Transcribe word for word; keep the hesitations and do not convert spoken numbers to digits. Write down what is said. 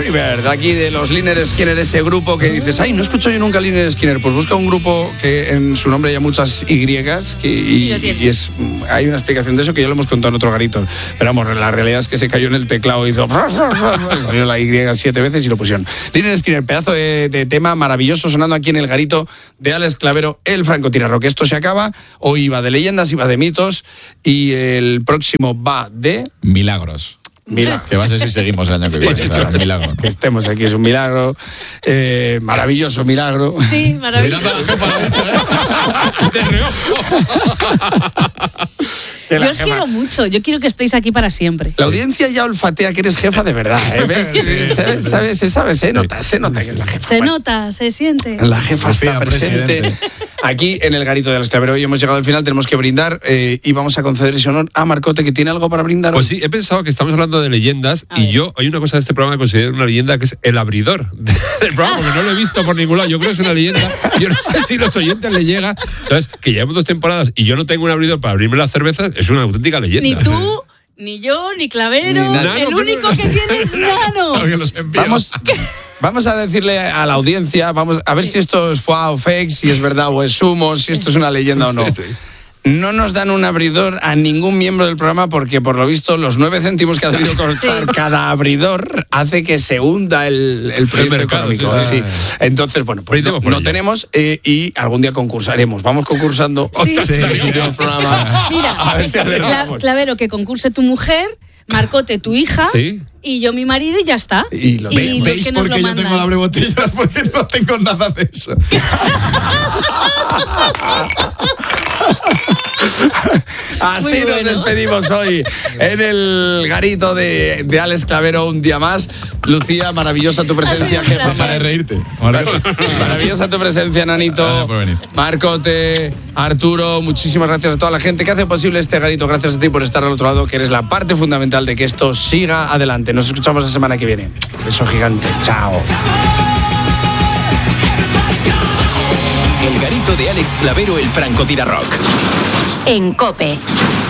River, de aquí de los Lynyrd Skynyrd, ese grupo que dices, ay, no escucho yo nunca Lynyrd Skynyrd. Pues busca un grupo que en su nombre haya muchas Y que, y, y es, hay una explicación de eso que ya lo hemos contado en otro garito. Pero vamos, la realidad es que se cayó en el teclado y hizo salió la Y siete veces y lo pusieron. Lynyrd Skynyrd, pedazo de, de tema maravilloso sonando aquí en el garito de Alex Clavero, el francotirador. Que esto se acaba, hoy va de leyendas, iba de mitos y el próximo va de... Milagros. Mira, que va a ser si seguimos el año que viene. Sí, un milagro. Que estemos aquí es un milagro, eh, maravilloso milagro. Sí, maravilloso. De reojo. Yo os jefa. quiero mucho, yo quiero que estéis aquí para siempre. La audiencia ya olfatea que eres jefa de verdad, ¿eh? ¿Ves? Sí, ¿sabes? ¿Sabes? Se sabe, se nota, se nota que es la jefa. Se bueno, nota, se siente. La jefa está presente. Presidente. Aquí en el garito de Alex Clavero. Hoy hemos llegado al final, tenemos que brindar eh, y vamos a conceder ese honor a Marcote, que tiene algo para brindar. Pues sí, he pensado que estamos hablando de leyendas a y ver. yo, hay una cosa de este programa que considero una leyenda que es el abridor del programa, porque no lo he visto por ningún lado. Yo creo que es una leyenda. Yo no sé si los oyentes les llega. Entonces, que llevamos dos temporadas y yo no tengo un abridor para abrirme las cervezas, es una auténtica leyenda. Ni tú, ni yo, ni Clavero. Ni Nano, el único que tiene es Nano. Vamos, vamos a decirle a la audiencia, vamos a ver si esto es foie o fake, si es verdad o es humo, si esto es una leyenda o no. Sí, sí. No nos dan un abridor a ningún miembro del programa porque, por lo visto, los nueve céntimos que ha debido costar sí. cada abridor hace que se hunda el, el proyecto el mercado, económico. Sí, sí. Sí. Entonces, bueno, pues no, no tenemos eh, y algún día concursaremos. Vamos concursando. Sí. Sí. Sí. Programa. Mira, a ver si Clavero, que concurse tu mujer, Marcote, tu hija. Sí. Y yo mi marido y ya está. Y lo, y ¿Veis por qué yo tengo la abrebotellas? Porque no tengo nada de eso. Así bueno. Nos despedimos hoy en el garito de, de Alex Clavero un día más. Lucía, maravillosa tu presencia, jefa. Para reírte. Maravillosa tu presencia, Nanito. Marcote, Arturo, muchísimas gracias a toda la gente que hace posible este garito. Gracias a ti por estar al otro lado, que eres la parte fundamental de que esto siga adelante. Nos escuchamos la semana que viene. Un beso gigante. Chao. El garito de Alex Clavero, el francotirador. En COPE.